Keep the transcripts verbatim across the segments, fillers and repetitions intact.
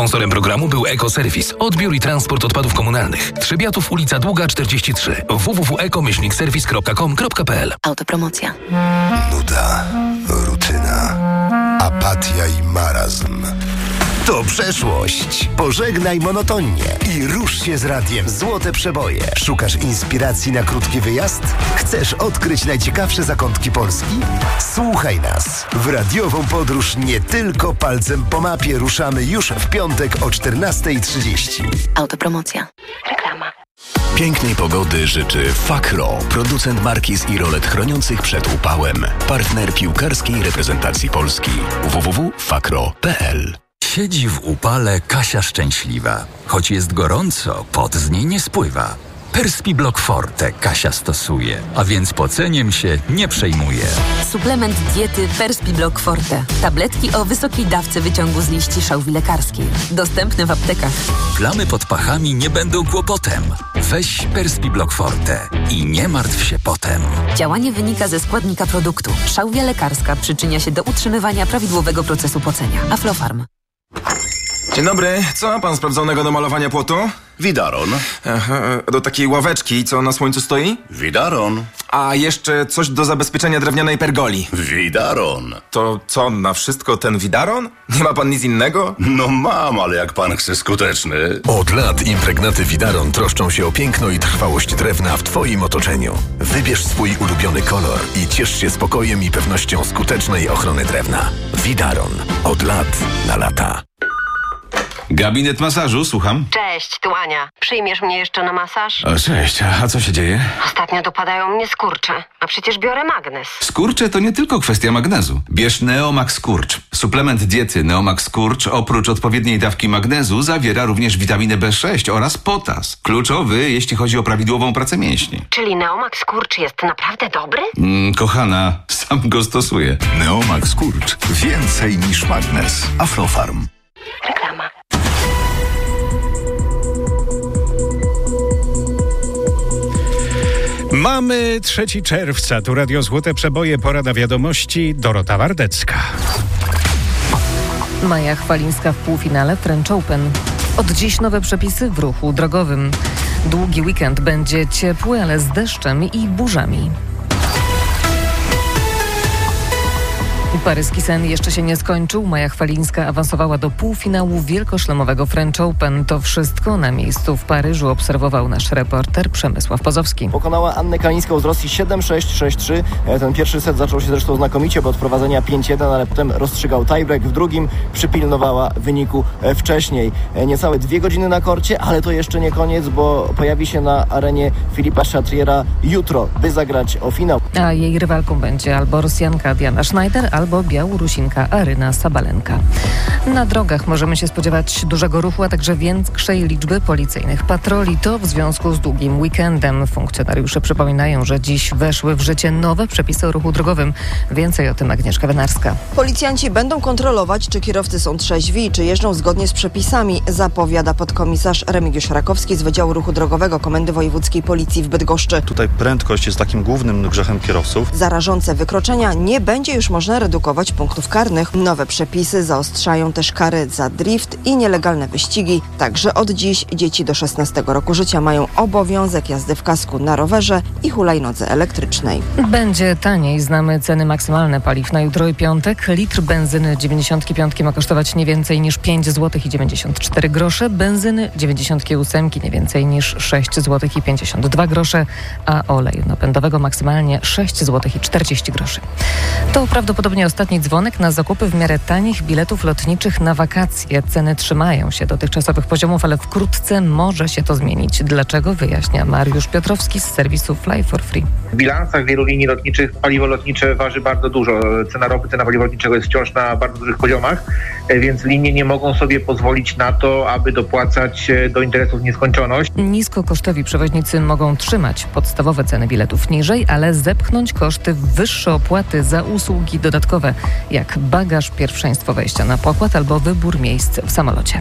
Sponsorem programu był Ekoserwis. Odbiór i transport odpadów komunalnych. Trzebiatów, ulica Długa czterdzieści trzy. w w w kropka eko myślnik serwis kropka com kropka p l. Autopromocja. Nuda, rutyna, apatia i marazm. To przeszłość. Pożegnaj monotonię i rusz się z radiem Złote Przeboje. Szukasz inspiracji na krótki wyjazd? Chcesz odkryć najciekawsze zakątki Polski? Słuchaj nas. W radiową podróż nie tylko palcem po mapie ruszamy już w piątek o czternasta trzydzieści. Autopromocja. Reklama. Pięknej pogody życzy Fakro, producent markiz i rolet chroniących przed upałem. Partner piłkarskiej reprezentacji Polski. w w w kropka fakro kropka p l. Siedzi w upale Kasia szczęśliwa. Choć jest gorąco, pot z niej nie spływa. Perspiblock Forte Kasia stosuje, a więc poceniem się nie przejmuje. Suplement diety Perspiblock Forte. Tabletki o wysokiej dawce wyciągu z liści szałwi lekarskiej. Dostępne w aptekach. Plamy pod pachami nie będą kłopotem. Weź Perspiblock Forte i nie martw się potem. Działanie wynika ze składnika produktu. Szałwia lekarska przyczynia się do utrzymywania prawidłowego procesu pocenia. Aflofarm. Dzień dobry, co ma pan sprawdzonego do malowania płotu? Widaron. Aha, do takiej ławeczki, co na słońcu stoi? Widaron. A jeszcze coś do zabezpieczenia drewnianej pergoli. Widaron. To co, na wszystko ten widaron? Nie ma pan nic innego? No mam, ale jak pan chce skuteczny. Od lat impregnaty Widaron troszczą się o piękno i trwałość drewna w Twoim otoczeniu. Wybierz swój ulubiony kolor i ciesz się spokojem i pewnością skutecznej ochrony drewna. Widaron. Od lat na lata. Gabinet masażu, słucham. Cześć, tu Ania. Przyjmiesz mnie jeszcze na masaż? O, cześć, a co się dzieje? Ostatnio dopadają mnie skurcze, a przecież biorę magnes. Skurcze to nie tylko kwestia magnezu. Bierz Neomax Skurcz. Suplement diety Neomax Skurcz oprócz odpowiedniej dawki magnezu zawiera również witaminę B sześć oraz potas. Kluczowy, jeśli chodzi o prawidłową pracę mięśni. Czyli Neomax Skurcz jest naprawdę dobry? Mm, kochana, sam go stosuję. Neomax Skurcz. Więcej niż magnes. Aflofarm. Reklama. Mamy trzeciego czerwca, tu Radio Złote Przeboje, porada wiadomości, Dorota Wardecka. Maja Chwalińska w półfinale French Open. Od dziś nowe przepisy w ruchu drogowym. Długi weekend będzie ciepły, ale z deszczem i burzami. Paryski sen jeszcze się nie skończył. Maja Chwalińska awansowała do półfinału wielkoszlemowego French Open. To wszystko na miejscu w Paryżu obserwował nasz reporter Przemysław Pozowski. Pokonała Annę Kalińską z Rosji siedem sześć, sześć trzy. Ten pierwszy set zaczął się zresztą znakomicie, bo od prowadzenia pięć jeden, ale potem rozstrzygał tiebreak. W drugim przypilnowała wyniku wcześniej. Niecałe dwie godziny na korcie, ale to jeszcze nie koniec, bo pojawi się na arenie Filipa Chatriera jutro, by zagrać o finał. A jej rywalką będzie albo Rosjanka Diana Schneider, albo Białorusinka Aryna Sabalenka. Na drogach możemy się spodziewać dużego ruchu, a także większej liczby policyjnych patroli. To w związku z długim weekendem. Funkcjonariusze przypominają, że dziś weszły w życie nowe przepisy o ruchu drogowym. Więcej o tym Agnieszka Wenarska. Policjanci będą kontrolować, czy kierowcy są trzeźwi, czy jeżdżą zgodnie z przepisami, zapowiada podkomisarz Remigiusz Rakowski z Wydziału Ruchu Drogowego Komendy Wojewódzkiej Policji w Bydgoszczy. Tutaj prędkość jest takim głównym grzechem kierowców. Za rażące wykroczenia nie będzie już można redukować punktów karnych. Nowe przepisy zaostrzają też kary za drift i nielegalne wyścigi. Także od dziś dzieci do szesnastego roku życia mają obowiązek jazdy w kasku na rowerze i hulajnodze elektrycznej. Będzie taniej. Znamy ceny maksymalne paliw na jutro i piątek. Litr benzyny dziewięćdziesiąt pięć ma kosztować nie więcej niż pięć złotych i dziewięćdziesiąt cztery grosze. Benzyny dziewięćdziesiąt osiem nie więcej niż sześć złotych i pięćdziesiąt dwa grosze, a oleju napędowego maksymalnie sześć złotych i czterdzieści groszy. To prawdopodobnie ostatni dzwonek na zakupy w miarę tanich biletów lotniczych na wakacje. Ceny trzymają się dotychczasowych poziomów, ale wkrótce może się to zmienić. Dlaczego? Wyjaśnia Mariusz Piotrowski z serwisu Fly for Free. W bilansach wielu linii lotniczych paliwo lotnicze waży bardzo dużo. Cena ropy, cena paliwa lotniczego jest wciąż na bardzo dużych poziomach, więc linie nie mogą sobie pozwolić na to, aby dopłacać do interesów w nieskończoność. Niskokosztowi przewoźnicy mogą trzymać podstawowe ceny biletów niżej, ale zepchnąć koszty w wyższe opłaty za usługi dodatkowe, jak bagaż, pierwszeństwo wejścia na pokład albo wybór miejsc w samolocie.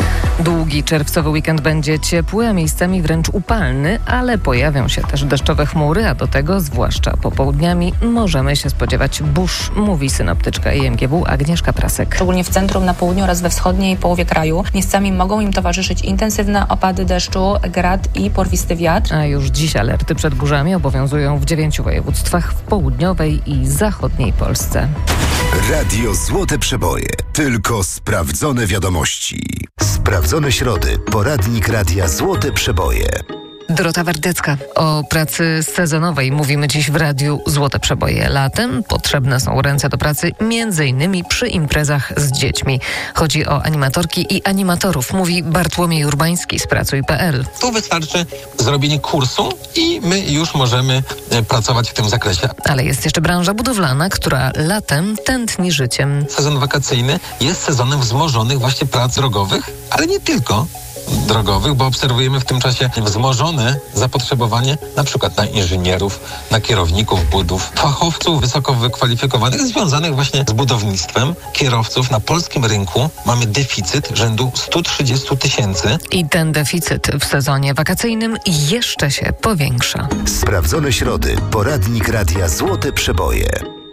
Długi czerwcowy weekend będzie ciepły, a miejscami wręcz upalny, ale pojawią się też deszczowe chmury, a do tego, zwłaszcza popołudniami, możemy się spodziewać burz, mówi synoptyczka I M G W Agnieszka Prasek. Szczególnie w centrum centrum, na południu oraz we wschodniej połowie kraju. Miejscami mogą im towarzyszyć intensywne opady deszczu, grad i porwisty wiatr. A już dziś alerty przed burzami obowiązują w dziewięciu województwach w południowej i zachodniej Polsce. Radio Złote Przeboje. Tylko sprawdzone wiadomości. Sprawdzone środy. Poradnik Radia Złote Przeboje. Dorota Wardecka. O pracy sezonowej mówimy dziś w Radiu Złote Przeboje. Latem potrzebne są ręce do pracy między innymi przy imprezach z dziećmi. Chodzi o animatorki i animatorów, mówi Bartłomiej Urbański z pracuj kropka pe el. Tu wystarczy zrobienie kursu i my już możemy pracować w tym zakresie. Ale jest jeszcze branża budowlana, która latem tętni życiem. Sezon wakacyjny jest sezonem wzmożonych właśnie prac drogowych, ale nie tylko drogowych, bo obserwujemy w tym czasie wzmożone zapotrzebowanie na przykład na inżynierów, na kierowników budów, fachowców wysoko wykwalifikowanych, związanych właśnie z budownictwem, kierowców. Na polskim rynku mamy deficyt rzędu sto trzydzieści tysięcy. I ten deficyt w sezonie wakacyjnym jeszcze się powiększa. Sprawdzone środy. Poradnik Radia Złote Przeboje.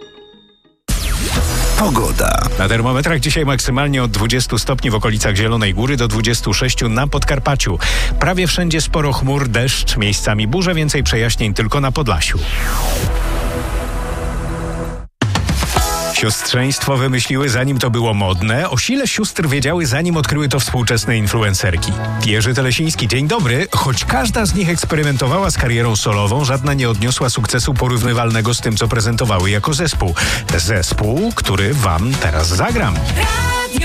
Pogoda. Na termometrach dzisiaj maksymalnie od dwudziestu stopni w okolicach Zielonej Góry do dwudziestu sześciu na Podkarpaciu. Prawie wszędzie sporo chmur, deszcz, miejscami burze, więcej przejaśnień tylko na Podlasiu. Siostrzeństwo wymyśliły, zanim to było modne. O sile sióstr wiedziały, zanim odkryły to współczesne influencerki. Jerzy Telesiński, dzień dobry. Choć każda z nich eksperymentowała z karierą solową, żadna nie odniosła sukcesu porównywalnego z tym, co prezentowały jako zespół. Zespół, który wam teraz zagram.